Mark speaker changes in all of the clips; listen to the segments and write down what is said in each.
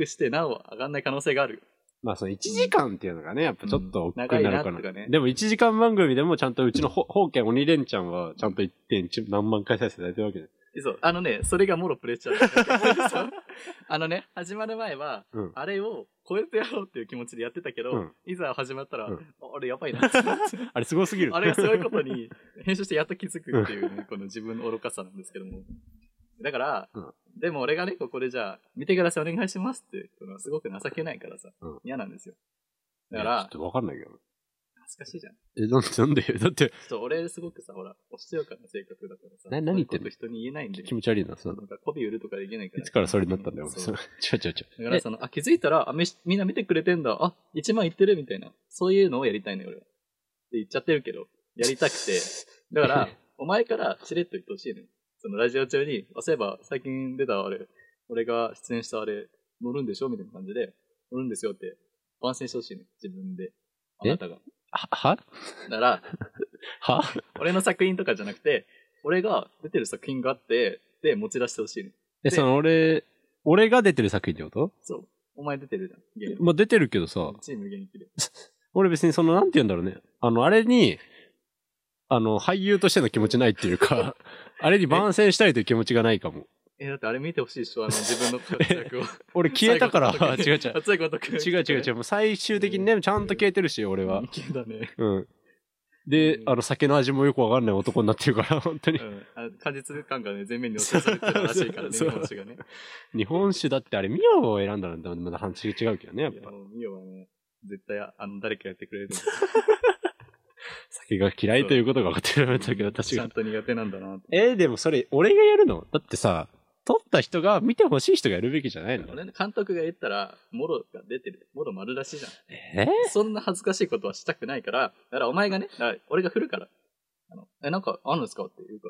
Speaker 1: くしてなお上がんない可能性がある。
Speaker 2: まあその1時間っていうのがね、やっぱちょっと億劫になるかな。
Speaker 1: 長いなってかね。
Speaker 2: でも1時間番組でもちゃんとうちのホーケン鬼レンちゃんはちゃんと 何万回再生されてるわけで。
Speaker 1: そう、それがもろプレッシャーだ。始まる前は、あれを超えてやろうっていう気持ちでやってたけど、いざ始まったら、あれやばいなって。
Speaker 2: あれすごすぎる。
Speaker 1: あれがそういうことに編集してやっと気づくっていうね、この自分の愚かさなんですけども。だから、でも俺がね、ここでじゃあ、見てくださいお願いしますって、すごく情けないからさ、嫌なんですよ。だから、
Speaker 2: ちょっとわかんないけど。
Speaker 1: 恥ずかしいじゃん。
Speaker 2: なんでだって。
Speaker 1: 俺すごくさ、ほら、おしとやかな性格だからさ。
Speaker 2: 何言ってんの？
Speaker 1: 人に言えないんで。
Speaker 2: 気持ち悪いな、
Speaker 1: なんか媚び売るとかできないから。
Speaker 2: いつからそれになったんだよ、違う。
Speaker 1: だから気づいたら、みんな見てくれてんだ。1万いってるみたいな。そういうのをやりたいのよ、俺は。って言っちゃってるけど、やりたくて。だから、お前からしれっと言ってほしいのよ。そのラジオ中に、そういえば最近出た俺が出演した乗るんでしょみたいな感じで、乗るんですよって、番宣してほしいのよ、自分で。あなたが。
Speaker 2: は
Speaker 1: だから、
Speaker 2: は
Speaker 1: 俺の作品とかじゃなくて、俺が出てる作品があって、で、持ち出してほしい
Speaker 2: ね。俺が出てる作品ってこと？
Speaker 1: そう。お前出てるじゃん。
Speaker 2: まあ、出てるけどさ。
Speaker 1: チーム現役で。
Speaker 2: 俺別になんて言うんだろうね。あれに、俳優としての気持ちないっていうか、あれに番宣したいという気持ちがないかも。
Speaker 1: だってあれ見てほしいでしょ、自分の活躍を。
Speaker 2: 俺消えたから、違う。
Speaker 1: 違う。
Speaker 2: もう最終的にね、ちゃんと消えてるし、俺は。
Speaker 1: 消えたね。
Speaker 2: で、酒の味もよくわかんない男になってるから、本当に。
Speaker 1: 果実感がね、全面に押し出されてるらしいからね、日本酒がね。
Speaker 2: 日本酒だってあれ、ミオを選んだらまだ話違うけどね、やっぱ。
Speaker 1: ミオはね、絶対、誰かやってくれる。
Speaker 2: 酒が嫌いということが分かってるんだけど、確かに。
Speaker 1: ちゃんと苦手なんだな。
Speaker 2: でもそれ、俺がやるの？だってさ、撮った人が見てほしい人がやるべきじゃないの？
Speaker 1: 俺ね、監督が言ったら、モロが出てる。モロ丸出しじゃん。そんな恥ずかしいことはしたくないから、だからお前がね、俺が振るから。なんかあるんですかって言うから。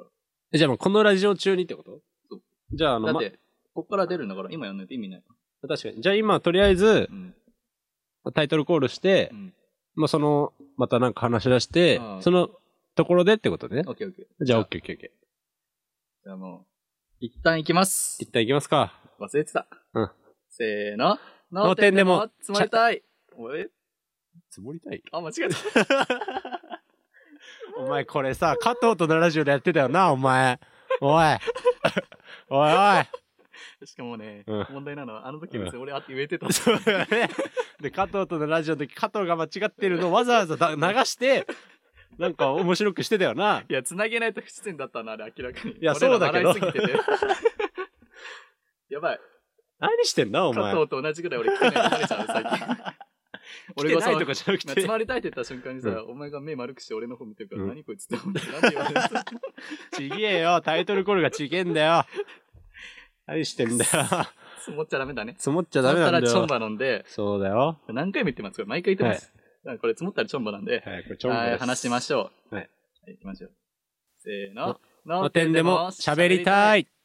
Speaker 2: じゃあもうこのラジオ中にってこと？
Speaker 1: そう。
Speaker 2: じゃあ
Speaker 1: だって、こっから出るんだから今やんないと意味ない。
Speaker 2: 確かに。じゃあ今とりあえず、タイトルコールして、まあまたなんか話し出して、そのところでってことね。
Speaker 1: オッケー。
Speaker 2: じゃあオッケー。じ
Speaker 1: ゃあもう、一旦行きます。
Speaker 2: 一旦行きますか。
Speaker 1: 忘れてた。せーの。
Speaker 2: 脳天でも
Speaker 1: 積もりたい。
Speaker 2: 積もりたい？
Speaker 1: 間違えた。
Speaker 2: お前これさ、加藤とのラジオでやってたよな、お前。おい。
Speaker 1: しかもね、問題なのは、あの時別に俺言えてた。
Speaker 2: そうだよね。で、加藤とのラジオの時、加藤が間違ってるのをわざわざ流して、なんか面白くしてたよな。
Speaker 1: いや、繋げないと不自然だったな、あれ明らかに。
Speaker 2: いや、そうだけど。
Speaker 1: やばい。
Speaker 2: 何してんだ、お前。
Speaker 1: 加藤と同じぐらい俺来てないとバレちゃう、最近。
Speaker 2: 俺がさ、とかじゃなくて。
Speaker 1: 集まりたいって言った瞬間にさ、お前が目丸くして俺の方見てるから、何こいつって思ってなんて言われるの？
Speaker 2: ちげえよ、タイトルコールがちげえんだよ。何してんだよ。
Speaker 1: 積もっちゃダメだね。
Speaker 2: 積もっちゃダメなんだよ。
Speaker 1: 積もったらチョンバ飲んで。
Speaker 2: そうだよ。
Speaker 1: 何回も言ってますから、毎回言ってます。これ積もったらチョンバなんで。
Speaker 2: はい、これチョンバです。
Speaker 1: 話しましょう。
Speaker 2: はい。
Speaker 1: 行きましょう。せーの。
Speaker 2: の点でも喋りたい。